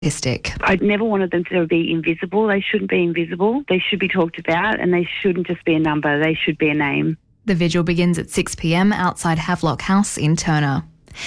statistic. I never wanted them to be invisible. They shouldn't be invisible. They should be talked about, and they shouldn't just be a number. They should be a name. The vigil begins at 6 p.m. outside Havelock House in Turner.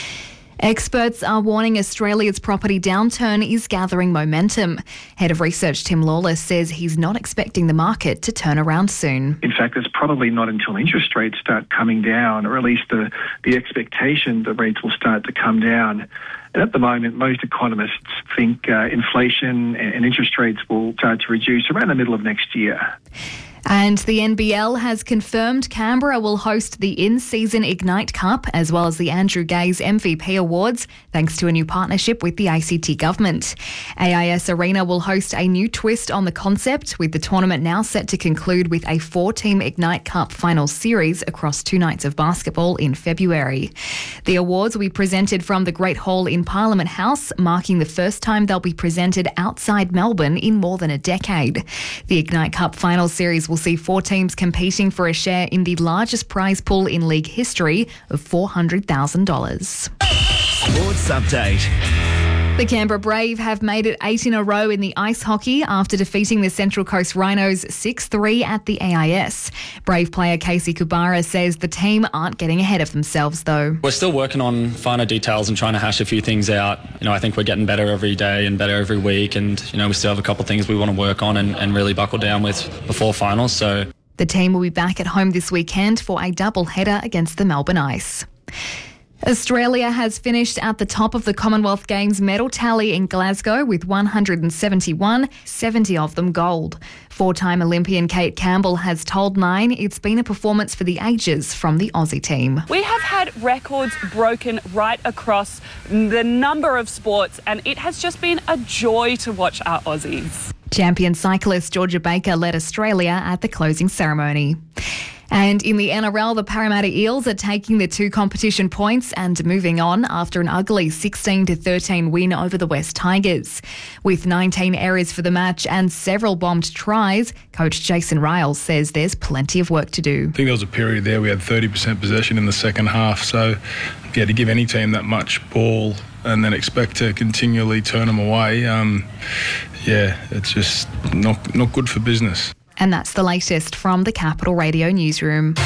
Experts are warning Australia's property downturn is gathering momentum. Head of Research Tim Lawless says he's not expecting the market to turn around soon. In fact, it's probably not until interest rates start coming down, or at least the expectation that rates will start to come down. And at the moment, most economists think inflation and interest rates will start to reduce around the middle of next year. And the NBL has confirmed Canberra will host the in-season Ignite Cup as well as the Andrew Gaze MVP Awards, thanks to a new partnership with the ACT government. AIS Arena will host a new twist on the concept, with the tournament now set to conclude with a 4-team Ignite Cup final series across 2 nights of basketball in February. The awards will be presented from the Great Hall in Parliament House, marking the first time they'll be presented outside Melbourne in more than a decade. The Ignite Cup final series will see 4 teams competing for a share in the largest prize pool in league history of $400,000. Sports Update. The Canberra Brave have made it 8 in a row in the ice hockey after defeating the Central Coast Rhinos 6-3 at the AIS. Brave player Casey Kubara says the team aren't getting ahead of themselves though. We're still working on finer details and trying to hash a few things out. I think we're getting better every day and better every week, and we still have a couple of things we want to work on and really buckle down with before finals. So the team will be back at home this weekend for a double header against the Melbourne Ice. Australia has finished at the top of the Commonwealth Games medal tally in Glasgow with 171, 70 of them gold. 4-time Olympian Kate Campbell has told Nine it's been a performance for the ages from the Aussie team. We have had records broken right across the number of sports, and it has just been a joy to watch our Aussies. Champion cyclist Georgia Baker led Australia at the closing ceremony. And in the NRL, the Parramatta Eels are taking the 2 competition points and moving on after an ugly 16-13 win over the West Tigers. With 19 errors for the match and several bombed tries, coach Jason Riles says there's plenty of work to do. I think there was a period there we had 30% possession in the second half, so to give any team that much ball and then expect to continually turn them away, it's just not good for business. And that's the latest from the Capital Radio newsroom.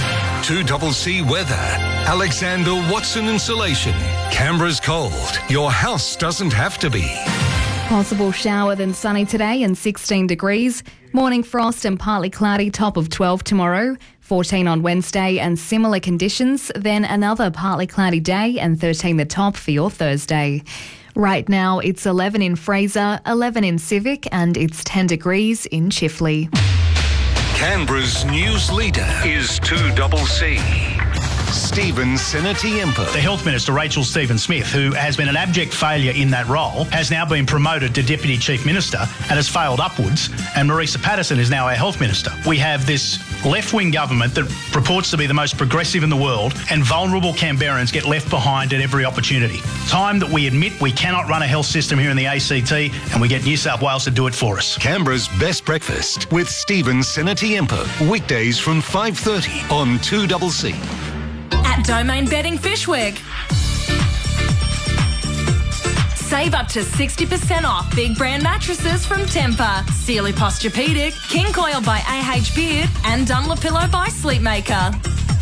2CC weather. Alexander Watson Insulation. Canberra's cold. Your house doesn't have to be. Possible shower then sunny today and 16 degrees. Morning frost and partly cloudy, top of 12 tomorrow. 14 on Wednesday and similar conditions. Then another partly cloudy day and 13 the top for your Thursday. Right now, it's 11 in Fraser, 11 in Civic, and it's 10 degrees in Chifley. Canberra's news leader is 2CC. Stephen Senatiempo. The Health Minister, Rachel Stephen-Smith, who has been an abject failure in that role, has now been promoted to Deputy Chief Minister and has failed upwards, and Marisa Patterson is now our Health Minister. We have this left-wing government that purports to be the most progressive in the world, and vulnerable Canberrans get left behind at every opportunity. Time that we admit we cannot run a health system here in the ACT, and we get New South Wales to do it for us. Canberra's Best Breakfast with Stephen Senatiempo. Weekdays from 5:30 on 2CC. At Domain Bedding Fishwick. Save up to 60% off big brand mattresses from Tempur, Sealy Posturepedic, King Coil by AH Beard, and Dunlopillow by Sleepmaker.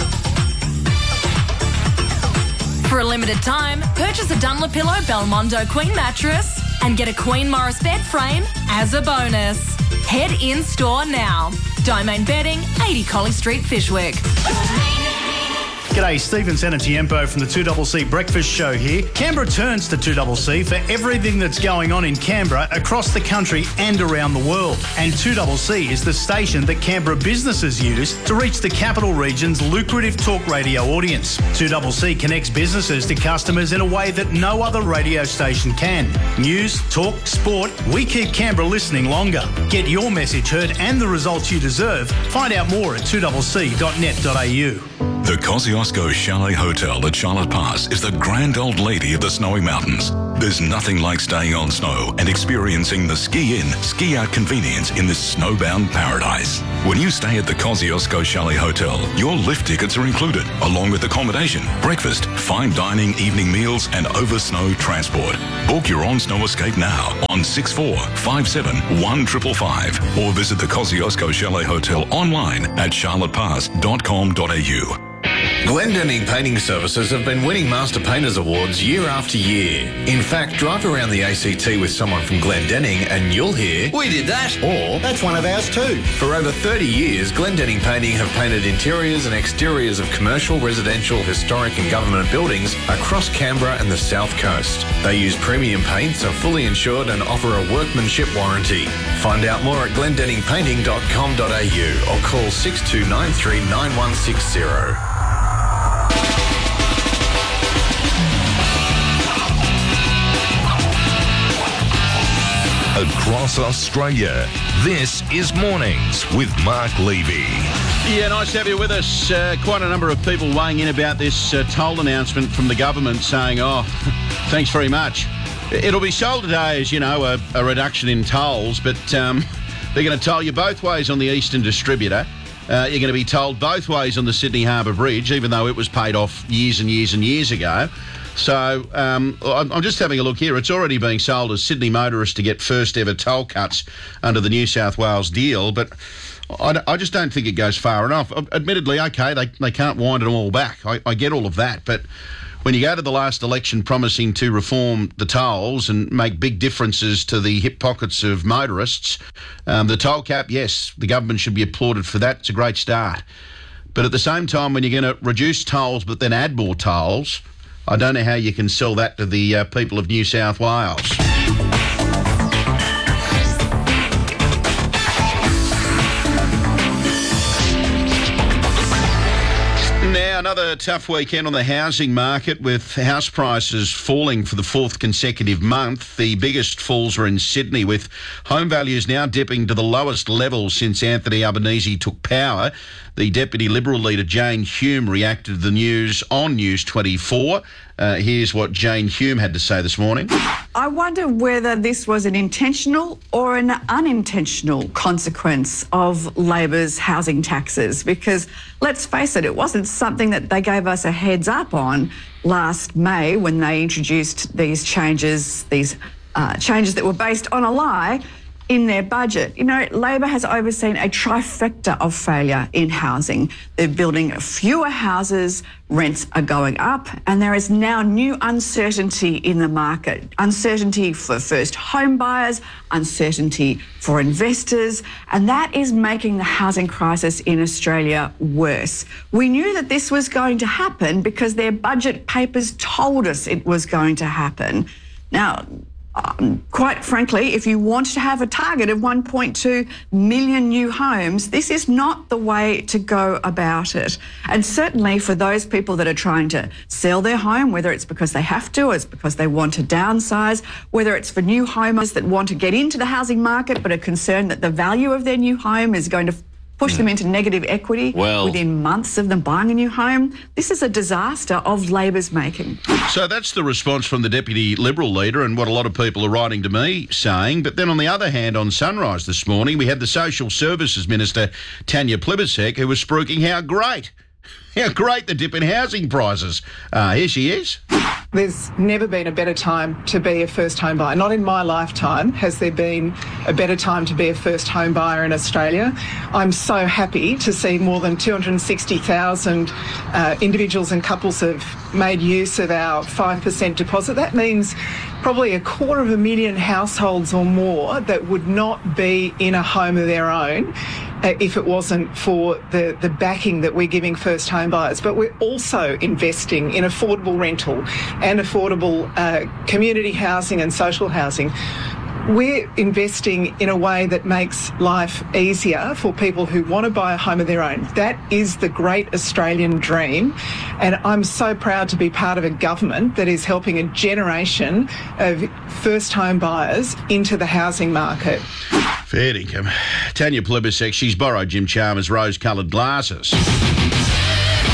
For a limited time, purchase a Dunlopillow Belmondo Queen mattress and get a Queen Morris bed frame as a bonus. Head in store now. Domain Bedding, 80 Colley Street, Fishwick. G'day, Stephen Senatiempo from the 2CC Breakfast Show here. Canberra turns to 2CC for everything that's going on in Canberra, across the country and around the world. And 2CC is the station that Canberra businesses use to reach the capital region's lucrative talk radio audience. 2CC connects businesses to customers in a way that no other radio station can. News, talk, sport, we keep Canberra listening longer. Get your message heard and the results you deserve. Find out more at 2cc.net.au. The Kosciuszko Chalet Hotel at Charlotte Pass is the grand old lady of the Snowy Mountains. There's nothing like staying on snow and experiencing the ski-in, ski-out convenience in this snowbound paradise. When you stay at the Kosciuszko Chalet Hotel, your lift tickets are included, along with accommodation, breakfast, fine dining, evening meals and over-snow transport. Book your on-snow escape now on 6457-1555 or visit the Kosciuszko Chalet Hotel online at charlottepass.com.au. Glendenning Painting Services have been winning Master Painters Awards year after year. In fact, drive around the ACT with someone from Glendenning and you'll hear, "We did that," or "That's one of ours too." For over 30 years, Glendenning Painting have painted interiors and exteriors of commercial, residential, historic and government buildings across Canberra and the South Coast. They use premium paints, are fully insured and offer a workmanship warranty. Find out more at glendenningpainting.com.au or call 6293 9160. Across Australia, this is Mornings with Mark Levy. Yeah, nice to have you with us. Quite a number of people weighing in about this toll announcement from the government saying, oh, thanks very much. It'll be sold today as, you know, a reduction in tolls, but they're going to toll you both ways on the Eastern Distributor. You're going to be tolled both ways on the Sydney Harbour Bridge, even though it was paid off years and years and years ago. So I'm just having a look here. It's already being sold as Sydney motorists to get first ever toll cuts under the New South Wales deal, but I just don't think it goes far enough. Admittedly, okay, they can't wind it all back. I get all of that, but when you go to the last election promising to reform the tolls and make big differences to the hip pockets of motorists, the toll cap, yes, the government should be applauded for that. It's a great start. But at the same time, when you're going to reduce tolls but then add more tolls, I don't know how you can sell that to the people of New South Wales. Now, another tough weekend on the housing market with house prices falling for the fourth consecutive month. The biggest falls were in Sydney, with home values now dipping to the lowest level since Anthony Albanese took power. The Deputy Liberal leader, Jane Hume, reacted to the news on News 24. Here's what Jane Hume had to say this morning. I wonder whether this was an intentional or an unintentional consequence of Labor's housing taxes, because let's face it, it wasn't something that they gave us a heads up on last May when they introduced these changes that were based on a lie in their budget. You know, Labor has overseen a trifecta of failure in housing. They're building fewer houses, rents are going up, and there is now new uncertainty in the market. Uncertainty for first home buyers, uncertainty for investors, and that is making the housing crisis in Australia worse. We knew that this was going to happen because their budget papers told us it was going to happen. Now, quite frankly, if you want to have a target of 1.2 million new homes, this is not the way to go about it. And certainly for those people that are trying to sell their home, whether it's because they have to or it's because they want to downsize, whether it's for new homeowners that want to get into the housing market but are concerned that the value of their new home is going to push them into negative equity within months of them buying a new home. This is a disaster of Labor's making. So that's the response from the Deputy Liberal leader and what a lot of people are writing to me saying. But then on the other hand, on Sunrise this morning, we had the Social Services Minister, Tanya Plibersek, who was spruiking how great the dip in housing prices. Here she is. There's never been a better time to be a first home buyer. Not in my lifetime has there been a better time to be a first home buyer in Australia. I'm so happy to see more than 260,000 individuals and couples have made use of our 5% deposit. That means probably 250,000 households or more that would not be in a home of their own if it wasn't for the backing that we're giving first home buyers. But we're also investing in affordable rental and affordable community housing and social housing. We're investing in a way that makes life easier for people who want to buy a home of their own. That is the great Australian dream, and I'm so proud to be part of a government that is helping a generation of first home buyers into the housing market. Fair dinkum. Tanya Plibersek, she's borrowed Jim Chalmers' rose-coloured glasses.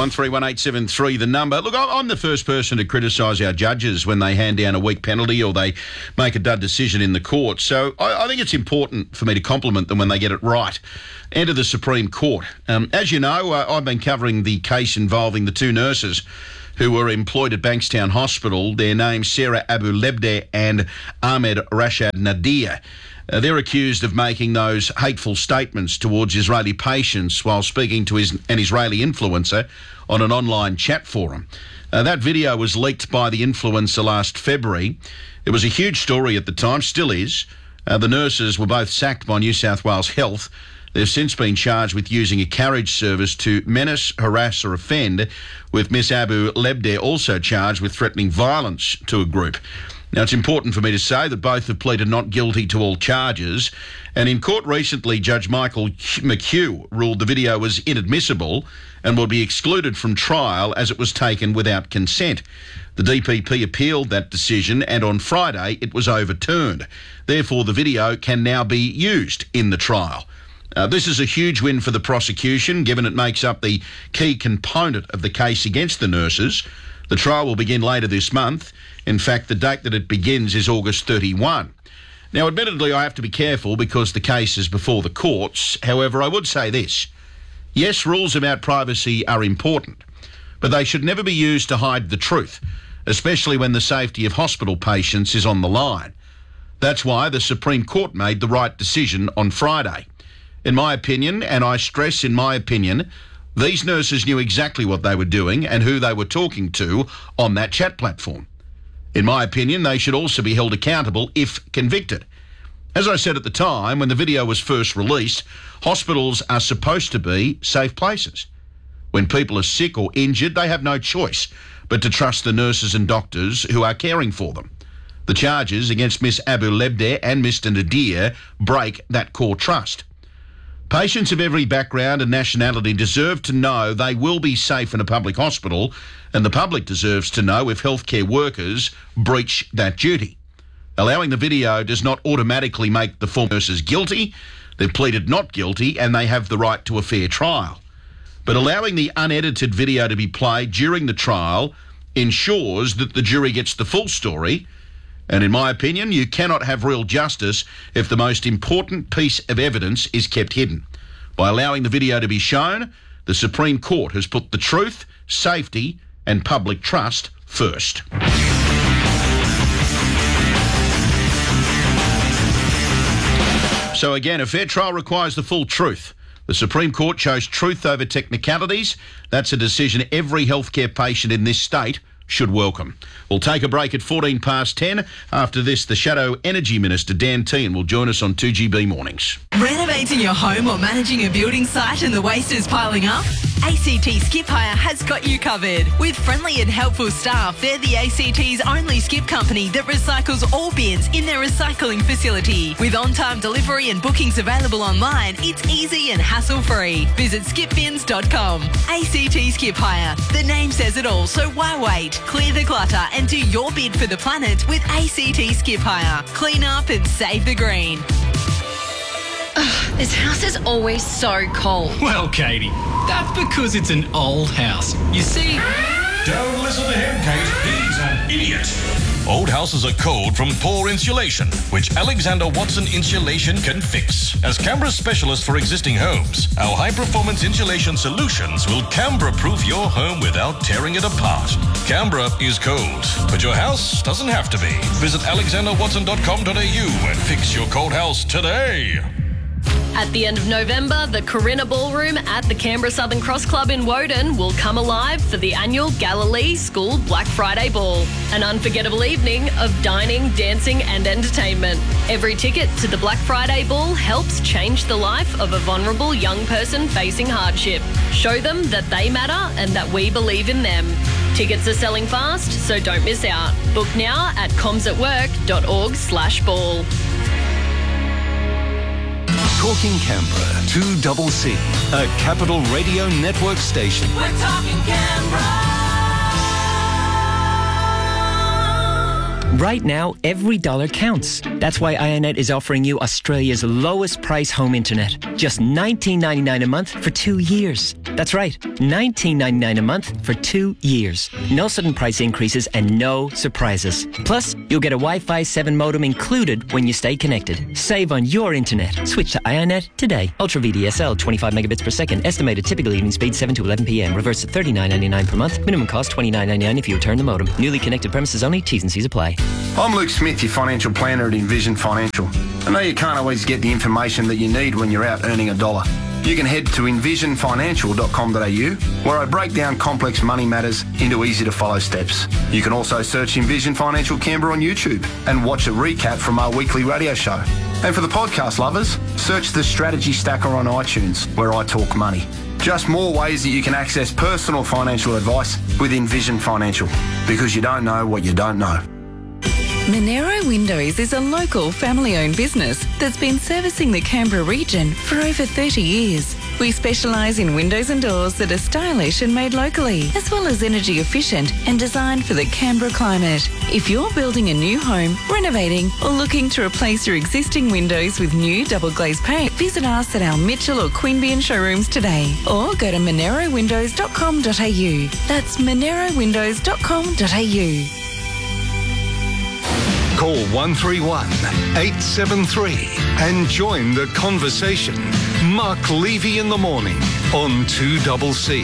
131873, the number. Look, I'm the first person to criticise our judges when they hand down a weak penalty or they make a dud decision in the court. So I think it's important for me to compliment them when they get it right. Enter the Supreme Court. As you know, I've been covering the case involving the two nurses who were employed at Bankstown Hospital. Their names Sarah Abu-Lebdeh and Ahmed Rashad Nadir. They're accused of making those hateful statements towards Israeli patients while speaking to an Israeli influencer on an online chat forum. That video was leaked by the influencer last February. It was a huge story at the time, still is. The nurses were both sacked by New South Wales Health. They've since been charged with using a carriage service to menace, harass or offend, with Miss Abu-Lebdeh also charged with threatening violence to a group. Now, it's important for me to say that both have pleaded not guilty to all charges, and in court recently, Judge Michael McHugh ruled the video was inadmissible and will be excluded from trial as it was taken without consent. The DPP appealed that decision, and on Friday it was overturned. Therefore, the video can now be used in the trial. This is a huge win for the prosecution, given it makes up the key component of the case against the nurses. The trial will begin later this month. In fact, the date that it begins is August 31. Now, admittedly, I have to be careful because the case is before the courts. However, I would say this. Yes, rules about privacy are important, but they should never be used to hide the truth, especially when the safety of hospital patients is on the line. That's why the Supreme Court made the right decision on Friday. In my opinion, and I stress in my opinion, these nurses knew exactly what they were doing and who they were talking to on that chat platform. In my opinion, they should also be held accountable if convicted. As I said at the time, when the video was first released, hospitals are supposed to be safe places. When people are sick or injured, they have no choice but to trust the nurses and doctors who are caring for them. The charges against Miss Abu-Lebdeh and Mr Nadir break that core trust. Patients of every background and nationality deserve to know they will be safe in a public hospital, and the public deserves to know if healthcare workers breach that duty. Allowing the video does not automatically make the four nurses guilty. They've pleaded not guilty and they have the right to a fair trial. But allowing the unedited video to be played during the trial ensures that the jury gets the full story. And in my opinion, you cannot have real justice if the most important piece of evidence is kept hidden. By allowing the video to be shown, the Supreme Court has put the truth, safety and public trust first. So again, a fair trial requires the full truth. The Supreme Court chose truth over technicalities. That's a decision every healthcare patient in this state should welcome. We'll take a break at 10:14. After this, the Shadow Energy Minister, Dan Tehan, will join us on 2GB Mornings. Renovating your home or managing a building site and the waste is piling up? ACT Skip Hire has got you covered. With friendly and helpful staff, they're the ACT's only skip company that recycles all bins in their recycling facility. With on-time delivery and bookings available online, it's easy and hassle-free. Visit skipbins.com. ACT Skip Hire. The name says it all, so why wait? Clear the clutter and do your bid for the planet with ACT Skip Hire. Clean up and save the green. Ugh, this house is always so cold. Well, Katie, that's because it's an old house. You see... Don't listen to him, Kate. He's an idiot. Old houses are cold from poor insulation, which Alexander Watson Insulation can fix. As Canberra's specialist for existing homes, our high-performance insulation solutions will Canberra-proof your home without tearing it apart. Canberra is cold, but your house doesn't have to be. Visit alexanderwatson.com.au and fix your cold house today. At the end of November, the Corinna Ballroom at the Canberra Southern Cross Club in Woden will come alive for the annual Galilee School Black Friday Ball, an unforgettable evening of dining, dancing and entertainment. Every ticket to the Black Friday Ball helps change the life of a vulnerable young person facing hardship. Show them that they matter and that we believe in them. Tickets are selling fast, so don't miss out. Book now at comsatwork.org/ball. Talking Canberra, 2CC, a Capital Radio Network station. We're talking Canberra. Right now, every dollar counts. That's why Ionet is offering you Australia's lowest price home internet. Just $19.99 a month for 2 years. That's right, $19.99 a month for 2 years. No sudden price increases and no surprises. Plus, you'll get a Wi-Fi 7 modem included when you stay connected. Save on your internet. Switch to Ionet today. Ultra VDSL, 25 megabits per second. Estimated typical evening speed 7 to 11 p.m. Reverse at $39.99 per month. Minimum cost $29.99 if you return the modem. Newly connected premises only. T's and C's apply. I'm Luke Smith, your financial planner at Envision Financial. I know you can't always get the information that you need when you're out earning a dollar. You can head to envisionfinancial.com.au, where I break down complex money matters into easy-to-follow steps. You can also search Envision Financial Canberra on YouTube and watch a recap from our weekly radio show. And for the podcast lovers, search the Strategy Stacker on iTunes, where I talk money. Just more ways that you can access personal financial advice with Envision Financial, because you don't know what you don't know. Monero Windows is a local family-owned business that's been servicing the Canberra region for over 30 years. We specialise in windows and doors that are stylish and made locally, as well as energy efficient and designed for the Canberra climate. If you're building a new home, renovating, or looking to replace your existing windows with new double glazed paint, visit us at our Mitchell or Queanbeyan showrooms today, or go to monerowindows.com.au. That's monerowindows.com.au. Call 131 873 and join the conversation. Mark Levy in the morning on 2CC.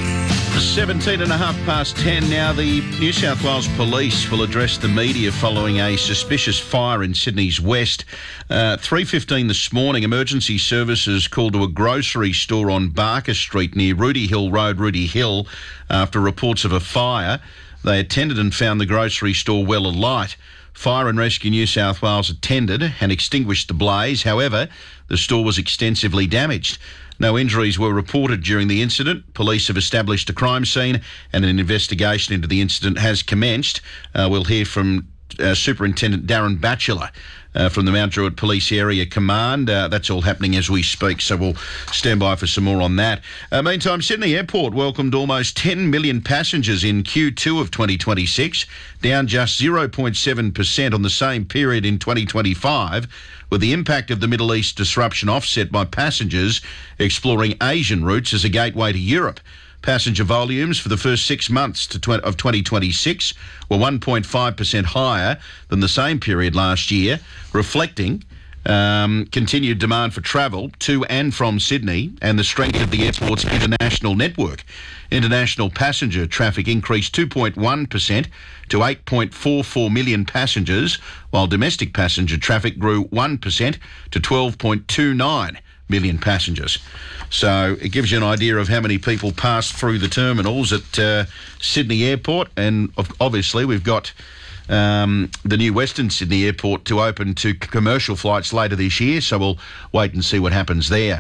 10:17 now. The New South Wales Police will address the media following a suspicious fire in Sydney's west. 3:15 this morning, emergency services called to a grocery store on Barker Street near Rooty Hill Road, Rooty Hill, after reports of a fire. They attended and found the grocery store well alight. Fire and Rescue New South Wales attended and extinguished the blaze. However, the store was extensively damaged. No injuries were reported during the incident. Police have established a crime scene and an investigation into the incident has commenced. We'll hear from Superintendent Darren Batchelor from the Mount Druitt Police Area Command. That's all happening as we speak, so we'll stand by for some more on that. Meantime, Sydney Airport welcomed almost 10 million passengers in Q2 of 2026, down just 0.7% on the same period in 2025, with the impact of the Middle East disruption offset by passengers exploring Asian routes as a gateway to Europe. Passenger volumes for the first 6 months of 2026 were 1.5% higher than the same period last year, reflecting continued demand for travel to and from Sydney and the strength of the airport's international network. International passenger traffic increased 2.1% to 8.44 million passengers, while domestic passenger traffic grew 1% to 12.29 million passengers. So it gives you an idea of how many people pass through the terminals at Sydney Airport. And obviously we've got the new Western Sydney Airport to open to commercial flights later this year, so we'll wait and see what happens there.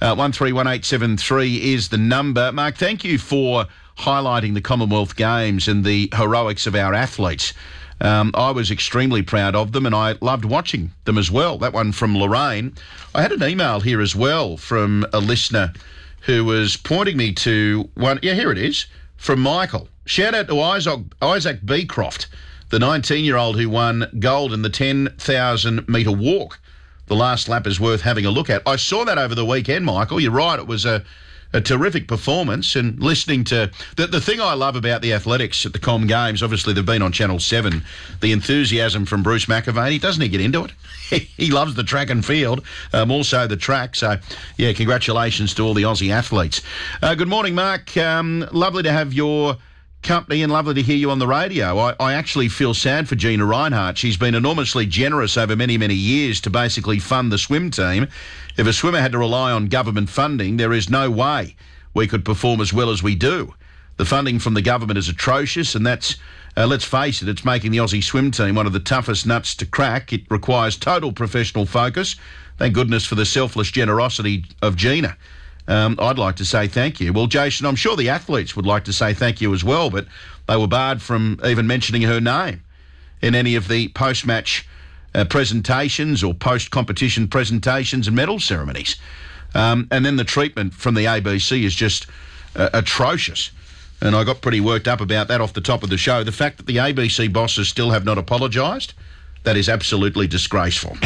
131873 is the number. Mark, thank you for highlighting the Commonwealth Games and the heroics of our athletes. I was extremely proud of them and I loved watching them as well. That one from Lorraine. I had an email here as well from a listener who was pointing me to one. Yeah, here it is, from Michael. Shout out to Isaac Beecroft, the 19-year-old who won gold in the 10,000 metre walk. The last lap is worth having a look at. I saw that over the weekend, Michael. You're right, it was a terrific performance, and listening to the thing I love about the athletics at the Com Games, obviously they've been on Channel 7, the enthusiasm from Bruce McAvaney. Doesn't he get into it? He loves the track and field, also the track. So, yeah, congratulations to all the Aussie athletes. Good morning, Mark. Lovely to have your company and lovely to hear you on the radio. I actually feel sad for Gina Reinhardt. She's been enormously generous over many, many years to basically fund the swim team. If a swimmer had to rely on government funding, there is no way we could perform as well as we do. The funding from the government is atrocious, and that's, let's face it, it's making the Aussie swim team one of the toughest nuts to crack. It requires total professional focus. Thank goodness for the selfless generosity of Gina. I'd like to say thank you. Well, Jason, I'm sure the athletes would like to say thank you as well, but they were barred from even mentioning her name in any of the post-match presentations or post-competition presentations and medal ceremonies. And then the treatment from the ABC is just atrocious. And I got pretty worked up about that off the top of the show. The fact that the ABC bosses still have not apologised, That is absolutely disgraceful.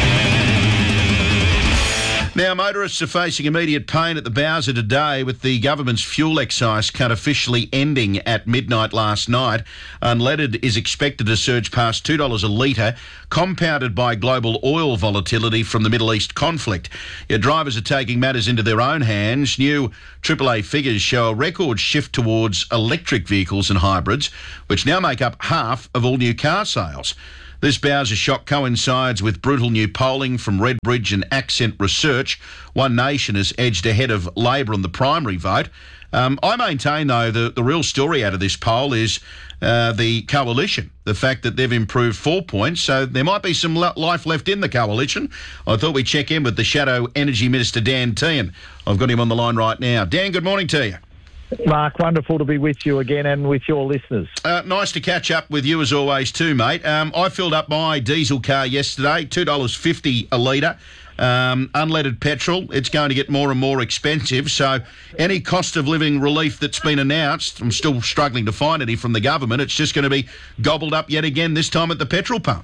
Now, motorists are facing immediate pain at the Bowser today with the government's fuel excise cut officially ending at midnight last night. Unleaded is expected to surge past $2 a litre, compounded by global oil volatility from the Middle East conflict. Your drivers are taking matters into their own hands. New AAA figures show a record shift towards electric vehicles and hybrids, which now make up half of all new car sales. This Bowser shock coincides with brutal new polling from Redbridge and Accent Research. One Nation has edged ahead of Labor on the primary vote. I maintain, though, the real story out of this poll is the coalition, the fact that they've improved 4 points, so there might be some life left in the coalition. I thought we'd check in with the Shadow Energy Minister, Dan Tehan. I've got him on the line right now. Dan, good morning to you. Mark, wonderful to be with you again and with your listeners. Nice to catch up with you as always too, mate. I filled up my diesel car yesterday, $2.50 a litre. Unleaded petrol, it's going to get more and more expensive. So any cost of living relief that's been announced, I'm still struggling to find any from the government. It's just going to be gobbled up yet again, this time at the petrol pump.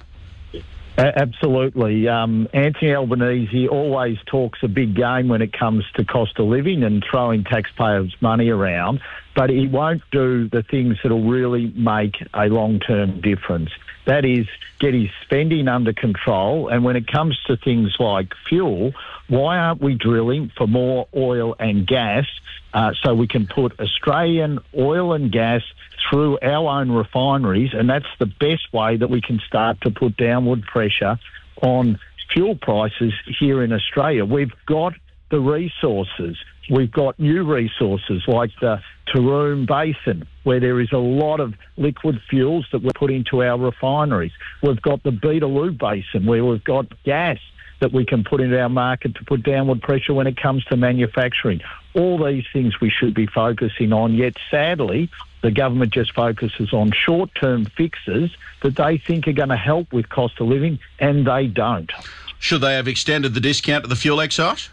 Absolutely. Anthony Albanese always talks a big game when it comes to cost of living and throwing taxpayers' money around, but he won't do the things that will really make a long-term difference. That is, get his spending under control. And when it comes to things like fuel, why aren't we drilling for more oil and gas so we can put Australian oil and gas through our own refineries? And that's the best way that we can start to put downward pressure on fuel prices here in Australia. We've got the resources. We've got new resources like the Taroom Basin, where there is a lot of liquid fuels that we put into our refineries. We've got the Beetaloo Basin, where we've got gas that we can put into our market to put downward pressure when it comes to manufacturing. All these things we should be focusing on, yet sadly, the government just focuses on short-term fixes that they think are going to help with cost of living, and they don't. Should they have extended the discount to the fuel excise?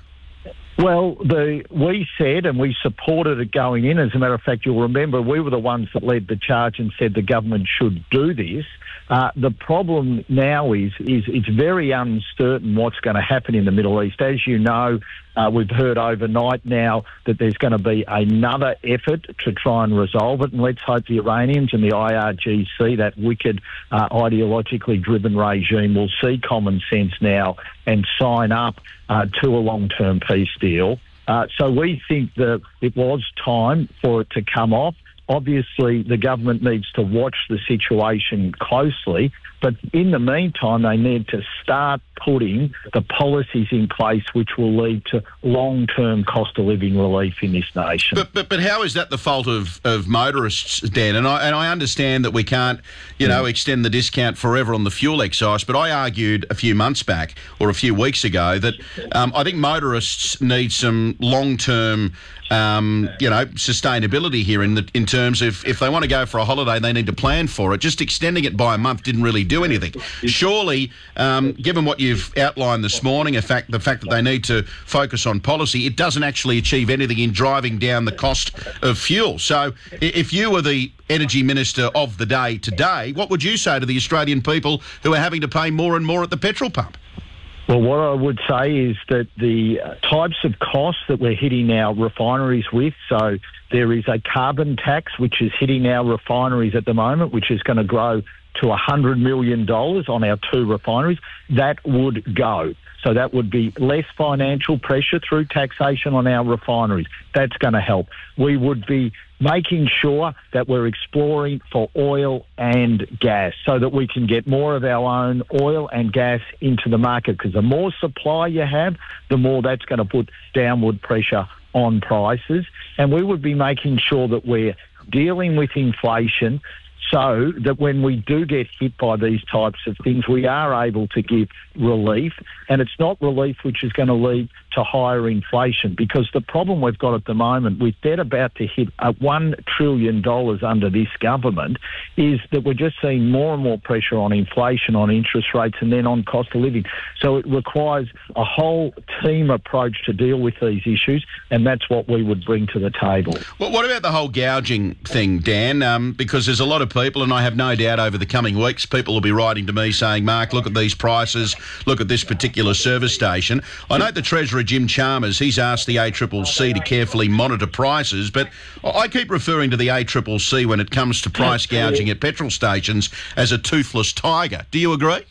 Well, we said, and we supported it going in. As a matter of fact, you'll remember we were the ones that led the charge and said the government should do this. The problem now is it's very uncertain what's going to happen in the Middle East. As you know, we've heard overnight now that there's going to be another effort to try and resolve it, and let's hope the Iranians and the IRGC, that wicked ideologically driven regime, will see common sense now and sign up to a long-term peace deal. So we think that it was time for it to come off. Obviously, the government needs to watch the situation closely, but in the meantime, they need to start putting the policies in place which will lead to long-term cost of living relief in this nation. But how is that the fault of motorists, Dan? And I understand that we can't, extend the discount forever on the fuel excise, but I argued a few months back or a few weeks ago that I think motorists need some long-term sustainability here in terms of if they want to go for a holiday, they need to plan for it. Just extending it by a month didn't really do anything. Surely, given what you've outlined this morning, the fact that they need to focus on policy, it doesn't actually achieve anything in driving down the cost of fuel. So if you were the Energy Minister of the day today, what would you say to the Australian people who are having to pay more and more at the petrol pump? Well, what I would say is that the types of costs that we're hitting our refineries with, so there is a carbon tax which is hitting our refineries at the moment, which is going to grow to $100 million on our 2 refineries, that would go. So that would be less financial pressure through taxation on our refineries. That's going to help. We would be making sure that we're exploring for oil and gas so that we can get more of our own oil and gas into the market, because the more supply you have, the more that's going to put downward pressure on prices. And we would be making sure that we're dealing with inflation so that when we do get hit by these types of things, we are able to give relief. And it's not relief which is going to lead to higher inflation, because the problem we've got at the moment, with debt about to hit $1 trillion under this government, is that we're just seeing more and more pressure on inflation, on interest rates, and then on cost of living. So it requires a whole team approach to deal with these issues, and that's what we would bring to the table. Well, what about the whole gouging thing, Dan? Because there's a lot of people, and I have no doubt over the coming weeks people will be writing to me saying, Mark, look at these prices, look at this particular service station. I note the Treasurer, Jim Chalmers, he's asked the ACCC to carefully monitor prices, but I keep referring to the ACCC when it comes to price gouging at petrol stations as a toothless tiger. Do you agree?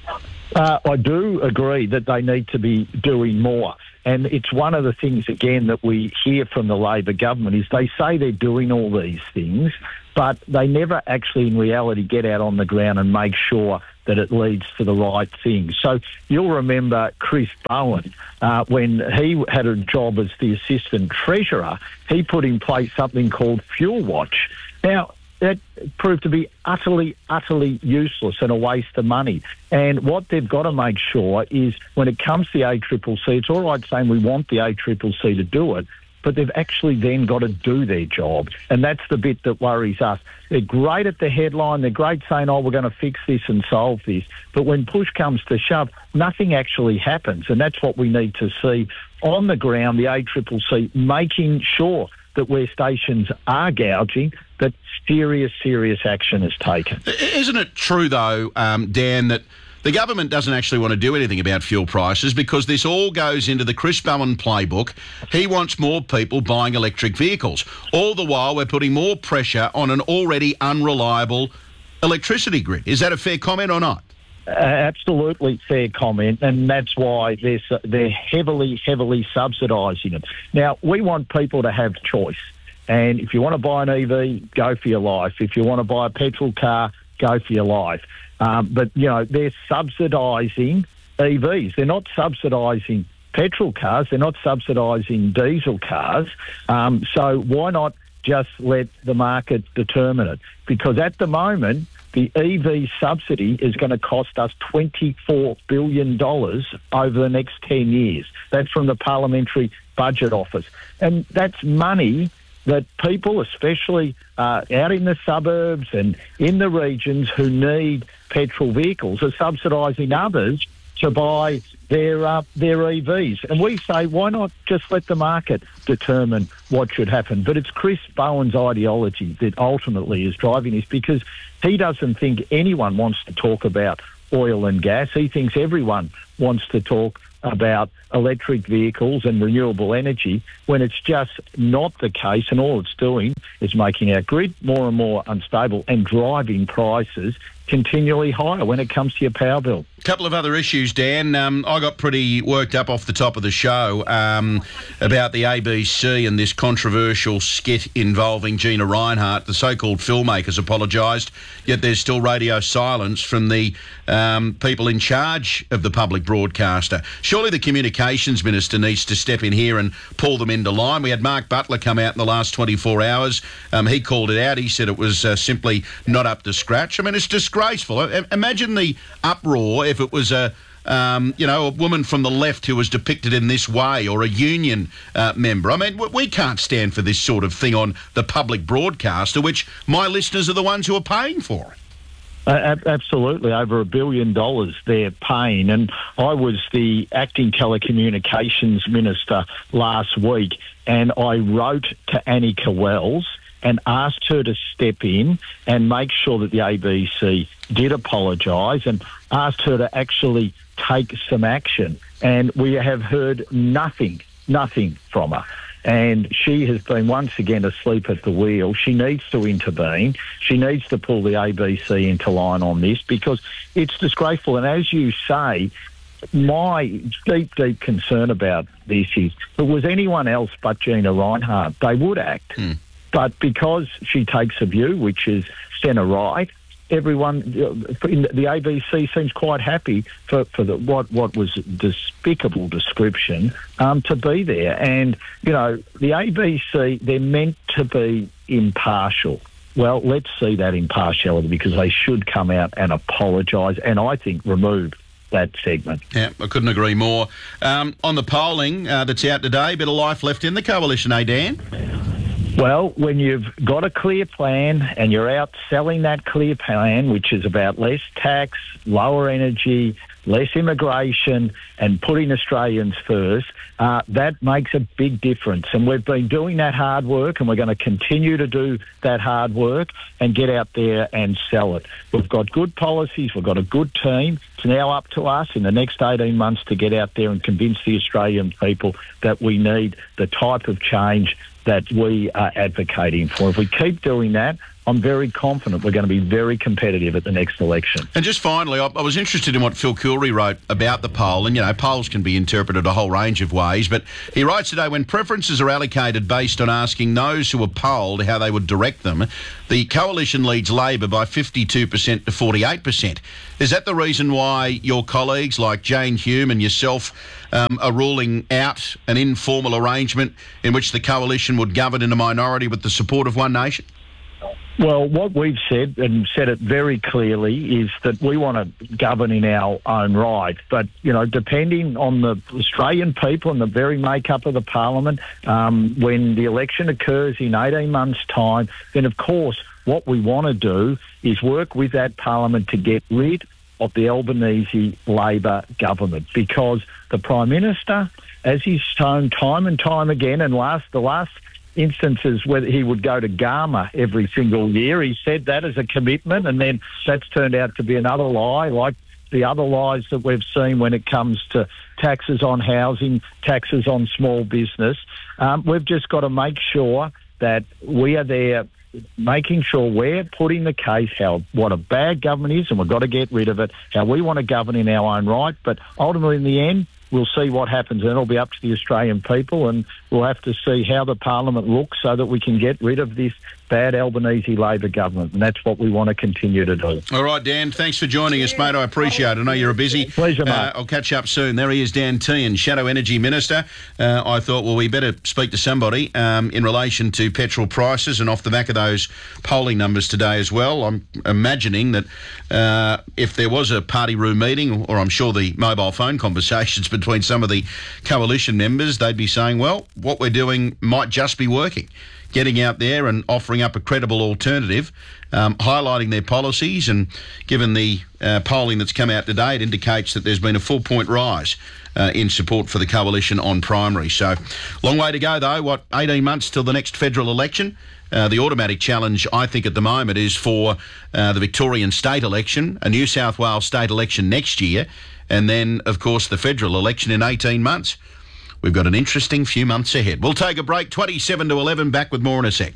I do agree that they need to be doing more. And it's one of the things, again, that we hear from the Labor government is they say they're doing all these things, but they never actually in reality get out on the ground and make sure that it leads to the right thing. So you'll remember Chris Bowen, when he had a job as the Assistant Treasurer, he put in place something called Fuel Watch. Now, that proved to be utterly useless and a waste of money. And what they've got to make sure is when it comes to the ACCC, it's all right saying we want the ACCC to do it, but they've actually then got to do their job. And that's the bit that worries us. They're great at the headline. They're great saying, oh, we're going to fix this and solve this. But when push comes to shove, nothing actually happens. And that's what we need to see on the ground, the ACCC making sure that where stations are gouging, that serious action is taken. Isn't it true, though, Dan, that the government doesn't actually want to do anything about fuel prices because this all goes into the Chris Bowen playbook? He wants more people buying electric vehicles. All the while, we're putting more pressure on an already unreliable electricity grid. Is that a fair comment or not? Absolutely fair comment, and that's why they're heavily subsidising it. Now, we want people to have choice, and if you want to buy an EV, go for your life. If you want to buy a petrol car, go for your life. But, you know, they're subsidising EVs. They're not subsidising petrol cars. They're not subsidising diesel cars. So why not just let the market determine it? Because at the moment, the EV subsidy is going to cost us $24 billion over the next 10 years. That's from the Parliamentary Budget Office. And that's money that people, especially out in the suburbs and in the regions who need petrol vehicles, are subsidising others to buy their EVs. And we say, why not just let the market determine what should happen? But it's Chris Bowen's ideology that ultimately is driving this, because he doesn't think anyone wants to talk about oil and gas. He thinks everyone wants to talk about electric vehicles and renewable energy, when it's just not the case, and all it's doing is making our grid more and more unstable and driving prices continually higher when it comes to your power bill. A couple of other issues, Dan. I got pretty worked up off the top of the show about the ABC and this controversial skit involving Gina Rinehart. The so-called filmmakers apologised, yet there's still radio silence from the people in charge of the public broadcaster. Surely the Communications Minister needs to step in here and pull them into line. We had Mark Butler come out in the last 24 hours. He called it out. He said it was simply not up to scratch. I mean, it's disgraceful. Imagine the uproar if it was a woman from the left who was depicted in this way, or a union member. I mean, we can't stand for this sort of thing on the public broadcaster, which my listeners are the ones who are paying for it. Absolutely, over $1 billion they're paying. And I was the acting telecommunications minister last week, and I wrote to Annika Wells and asked her to step in and make sure that the ABC did apologise, and asked her to actually take some action. And we have heard nothing from her. And she has been once again asleep at the wheel. She needs to intervene. She needs to pull the ABC into line on this, because it's disgraceful. And as you say, my deep concern about this is, if it was anyone else but Gina Rinehart, they would act. But because she takes a view which is centre-right, everyone in the ABC seems quite happy for what was despicable description to be there. And, you know, the ABC, they're meant to be impartial. Well, let's see that impartiality, because they should come out and apologise, and I think remove that segment. Yeah, I couldn't agree more. On the polling that's out today, bit of life left in the coalition, eh, Dan? Well, when you've got a clear plan and you're out selling that clear plan, which is about less tax, lower energy, less immigration and putting Australians first, that makes a big difference. And we've been doing that hard work, and we're going to continue to do that hard work and get out there and sell it. We've got good policies. We've got a good team. It's now up to us in the next 18 months to get out there and convince the Australian people that we need the type of change that we are advocating for. If we keep doing that, I'm very confident we're going to be very competitive at the next election. And just finally, I was interested in what Phil Cooley wrote about the poll. And, polls can be interpreted a whole range of ways. But he writes today, when preferences are allocated based on asking those who are polled how they would direct them, the coalition leads Labor by 52% to 48%. Is that the reason why your colleagues like Jane Hume and yourself are ruling out an informal arrangement in which the coalition would govern in a minority with the support of One Nation? Well, what we've said, and said it very clearly, is that we want to govern in our own right. But, depending on the Australian people and the very makeup of the parliament, when the election occurs in 18 months' time, then, of course, what we want to do is work with that parliament to get rid of the Albanese Labor government, because the Prime Minister, as he's shown time and time again, and the last instances where he would go to Garma every single year, he said that as a commitment, and then that's turned out to be another lie, like the other lies that we've seen when it comes to taxes on housing, taxes on small business. We've just got to make sure that we are there, making sure we're putting the case what a bad government is, and we've got to get rid of it, how we want to govern in our own right. But ultimately, in the end, we'll see what happens, and it'll be up to the Australian people, and we'll have to see how the parliament looks so that we can get rid of this bad Albanese Labor government, and that's what we want to continue to do. All right, Dan, thanks for joining us, mate. I appreciate it. I know you're busy. Pleasure, mate. I'll catch up soon. There he is, Dan Tehan, Shadow Energy Minister. I thought, well, we better speak to somebody in relation to petrol prices, and off the back of those polling numbers today as well. I'm imagining that if there was a party room meeting, or I'm sure the mobile phone conversations between some of the coalition members, they'd be saying, well, what we're doing might just be working. Getting out there and offering up a credible alternative, highlighting their policies, and given the polling that's come out today, it indicates that there's been a 4-point rise in support for the coalition on primary. So, long way to go though, 18 months till the next federal election. The automatic challenge, I think, at the moment is for the Victorian state election, a New South Wales state election next year, and then, of course, the federal election in 18 months. We've got an interesting few months ahead. We'll take a break, 27 to 11, back with more in a sec.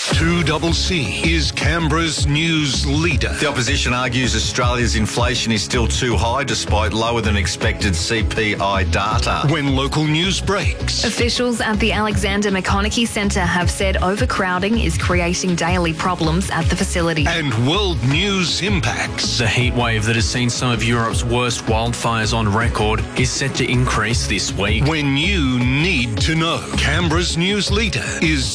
2CC is Canberra's news leader. The opposition argues Australia's inflation is still too high despite lower than expected CPI data. When local news breaks. Officials at the Alexander McConaughey Centre have said overcrowding is creating daily problems at the facility. And world news impacts. The heat wave that has seen some of Europe's worst wildfires on record is set to increase this week. When you need to know. Canberra's news leader is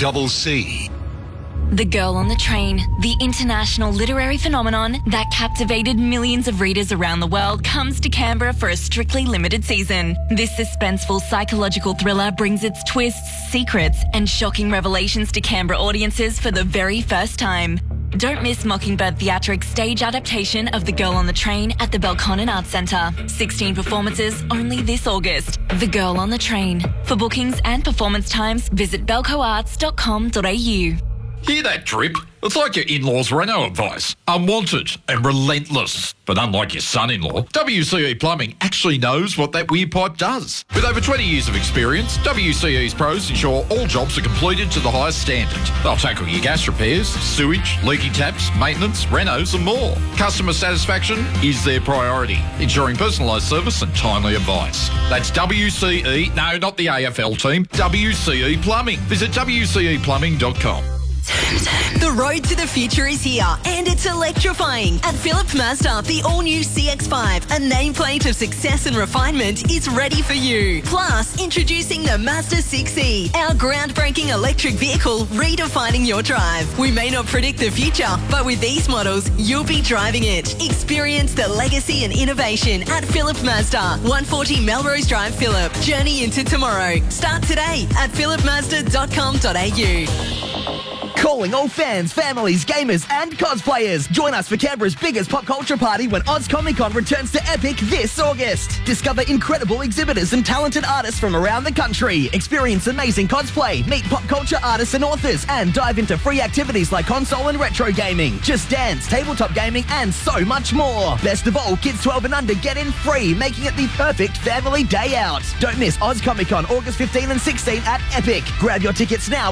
2CC. The Girl on the Train, the international literary phenomenon that captivated millions of readers around the world, comes to Canberra for a strictly limited season. This suspenseful psychological thriller brings its twists, secrets, and shocking revelations to Canberra audiences for the very first time. Don't miss Mockingbird Theatric's stage adaptation of The Girl on the Train at the Belconnen Arts Centre. 16 performances only this August. The Girl on the Train. For bookings and performance times, visit belcoarts.com.au. Hear that drip? It's like your in-laws' Renault advice. Unwanted and relentless. But unlike your son-in-law, WCE Plumbing actually knows what that weird pipe does. With over 20 years of experience, WCE's pros ensure all jobs are completed to the highest standard. They'll tackle your gas repairs, sewage, leaky taps, maintenance, renos and more. Customer satisfaction is their priority, ensuring personalised service and timely advice. That's WCE, no, not the AFL team, WCE Plumbing. Visit WCEplumbing.com. The road to the future is here, and it's electrifying. At Phillip Mazda, the all-new CX-5, a nameplate of success and refinement, is ready for you. Plus, introducing the Mazda 6e, our groundbreaking electric vehicle redefining your drive. We may not predict the future, but with these models, you'll be driving it. Experience the legacy and innovation at Phillip Mazda, 140 Melrose Drive, Phillip. Journey into tomorrow. Start today at phillipmazda.com.au. Calling all fans, families, gamers and cosplayers. Join us for Canberra's biggest pop culture party when Oz Comic Con returns to Epic this August. Discover incredible exhibitors and talented artists from around the country. Experience amazing cosplay, meet pop culture artists and authors, and dive into free activities like console and retro gaming, Just Dance, tabletop gaming and so much more. Best of all, kids 12 and under get in free, making it the perfect family day out. Don't miss Oz Comic Con August 15 and 16 at Epic. Grab your tickets now